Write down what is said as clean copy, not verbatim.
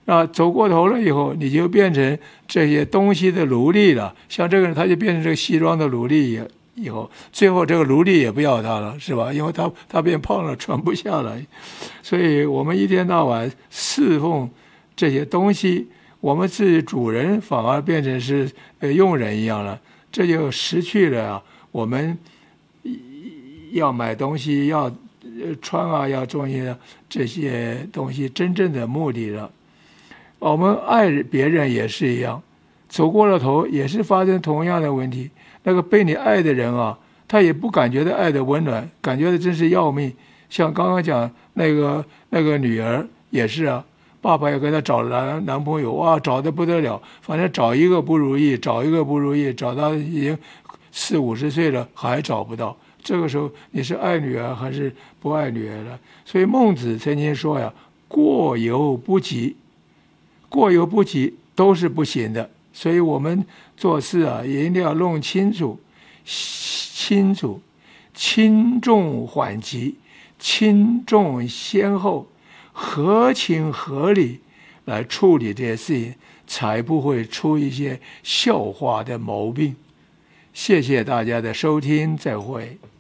那走过头了以后，你就变成这些东西的奴隶了。像这个人，他就变成这个西装的奴隶以后，最后这个奴隶也不要他了，是吧？因为他变胖了，穿不下来。所以我们一天到晚侍奉这些东西，我们自己主人反而变成是佣人一样了，这就失去了我们要买东西要穿啊，要注意这些东西真正的目的了。我们爱别人也是一样，走过了头也是发生同样的问题。那个被你爱的人啊，他也不感觉到爱的温暖，感觉的真是要命。像刚刚讲那个女儿也是啊，爸爸要给她找男朋友，哇，找得不得了，反正找一个不如意，找一个不如意，找到已经40-50岁了还找不到。这个时候你是爱女儿还是不爱女儿了？所以孟子曾经说呀，过犹不及，过犹不及都是不行的。所以我们做事啊，也一定要弄清楚，轻重缓急，轻重先后，合情合理来处理这些事情，才不会出一些笑话的毛病。谢谢大家的收听，再会。